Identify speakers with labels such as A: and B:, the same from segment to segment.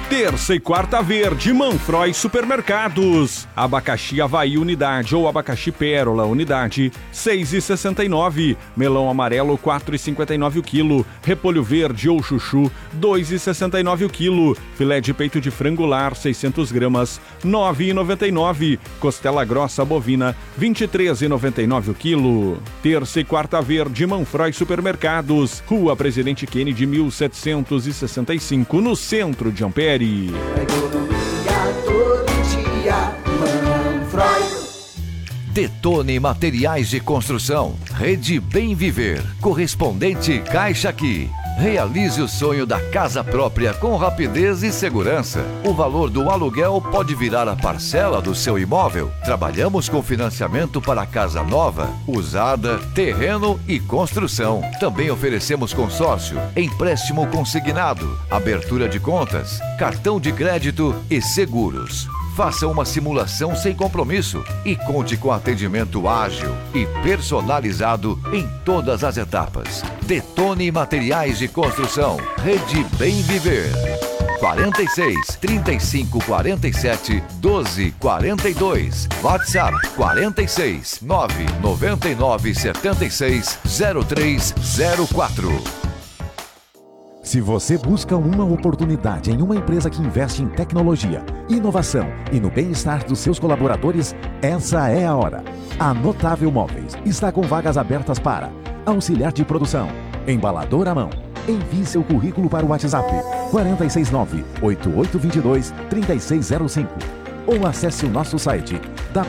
A: Terça e quarta verde, Manfroy Supermercados. Abacaxi Havaí unidade ou abacaxi Pérola unidade, 6,69. Melão amarelo, 4,59 o quilo. Repolho verde ou chuchu, 2,69 o quilo. Filé de peito de frango lar, 600 gramas, 9,99. Costela grossa bovina, 23,99 o quilo. Terça e quarta verde, Manfroy Supermercados. Rua Presidente Kennedy, 1765, no centro de Ampere.
B: Economia todo dia, Manfroy.
C: Detone Materiais de Construção. Rede Bem Viver. Correspondente Caixa Aqui. Realize o sonho da casa própria com rapidez e segurança. O valor do aluguel pode virar a parcela do seu imóvel. Trabalhamos com financiamento para casa nova, usada, terreno e construção. Também oferecemos consórcio, empréstimo consignado, abertura de contas, cartão de crédito e seguros. Faça uma simulação sem compromisso e conte com atendimento ágil e personalizado em todas as etapas. Detone Materiais de Construção. Rede Bem Viver. 46 35 47 12 42. WhatsApp 46 9 99 76 0304.
D: Se você busca uma oportunidade em uma empresa que investe em tecnologia, inovação e no bem-estar dos seus colaboradores, essa é a hora. A Notável Móveis está com vagas abertas para auxiliar de produção, embalador à mão. Envie seu currículo para o WhatsApp 469-8822-3605 ou acesse o nosso site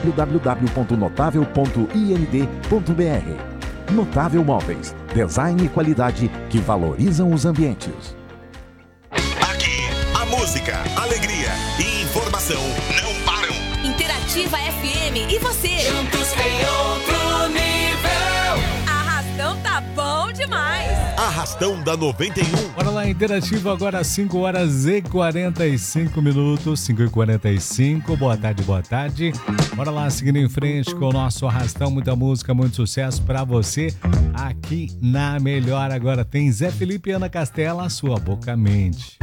D: www.notável.ind.br. Notável Móveis, design e qualidade que valorizam os ambientes.
E: Aqui, a música, alegria e informação não param.
F: Interativa FM e você.
B: Juntos em outro nível.
F: Arrastão tá bom demais.
E: Arrastão da 91.
G: Bora lá, Interativa, agora 5 horas e 45 minutos, 5h45. Boa tarde, boa tarde. Bora lá, seguindo em frente com o nosso Arrastão. Muita música, muito sucesso pra você aqui na Melhor. Agora tem Zé Felipe e Ana Castela, Sua Boca Mente.